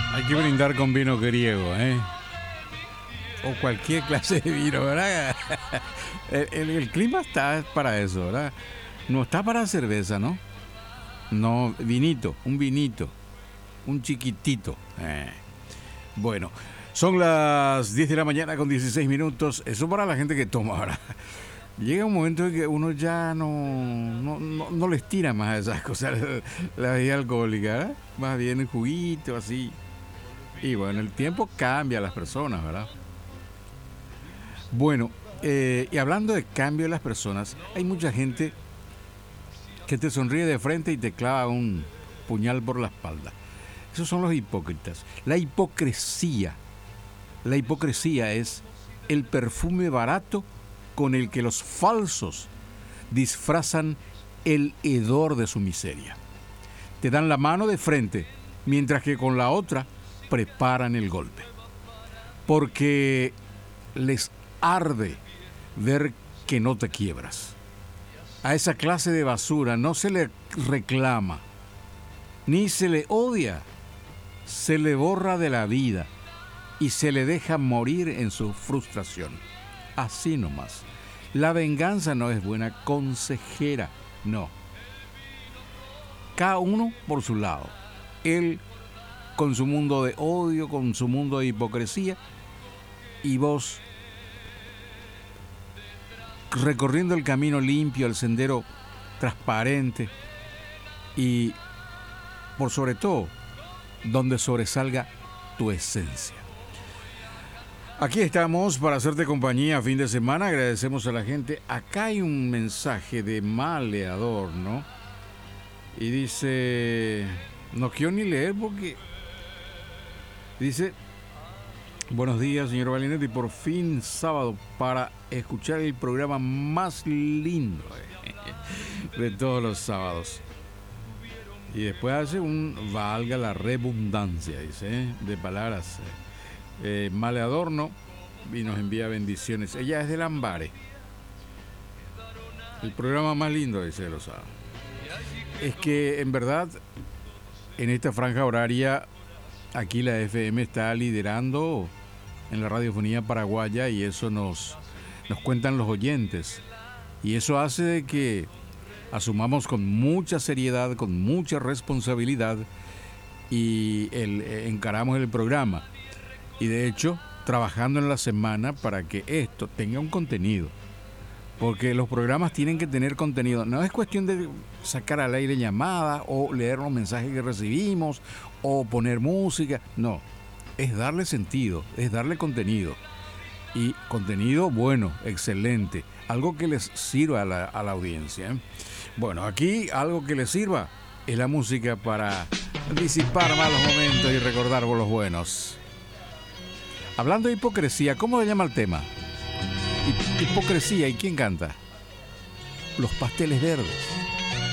Hay que brindar con vino griego, ¿eh? O cualquier clase de vino, ¿verdad? El clima está para eso, ¿verdad? No está para cerveza, ¿no? No, vinito, un chiquitito. Bueno, son las 10 de la mañana con 16 minutos. Eso para la gente que toma ahora. Llega un momento en que uno ya no les tira más a esas cosas, la bebida alcohólica, ¿verdad? Más bien el juguito, así. Y bueno, el tiempo cambia a las personas, ¿verdad? Bueno, y hablando de cambio de las personas, hay mucha gente que te sonríe de frente y te clava un puñal por la espalda. Esos son los hipócritas. La hipocresía es el perfume barato con el que los falsos disfrazan el hedor de su miseria. Te dan la mano de frente, mientras que con la otra preparan el golpe. Porque les arde ver que no te quiebras. A esa clase de basura no se le reclama, ni se le odia, se le borra de la vida y se le deja morir en su frustración. Así nomás. La venganza no es buena consejera, no. Cada uno por su lado. Él con su mundo de odio, con su mundo de hipocresía, y vos recorriendo el camino limpio, el sendero transparente y, por sobre todo, donde sobresalga tu esencia. Aquí estamos para hacerte compañía fin de semana. Agradecemos a la gente. Acá hay un mensaje de Maleador, ¿no? Y dice... No quiero ni leer porque... Dice... Buenos días, señor Valinetti. Por fin sábado para escuchar el programa más lindo de todos los sábados. Y después hace un... Valga la redundancia, dice, de palabras... Maleador, ¿no? Y nos envía bendiciones. Ella es de Lambare. El programa más lindo, dice, lo sabe. Es que en verdad en esta franja horaria aquí la FM está liderando en la radiofonía paraguaya, y eso nos cuentan los oyentes, y eso hace de que asumamos con mucha seriedad, con mucha responsabilidad, y encaramos el programa. Y de hecho, trabajando en la semana para que esto tenga un contenido. Porque los programas tienen que tener contenido. No es cuestión de sacar al aire llamadas o leer los mensajes que recibimos o poner música. No, es darle sentido, es darle contenido. Y contenido bueno, excelente. Algo que les sirva a la audiencia. Bueno, aquí algo que les sirva es la música para disipar malos momentos y recordar los buenos. Hablando de hipocresía, ¿cómo se llama el tema? Hipocresía, ¿y quién canta? Los Pasteles Verdes.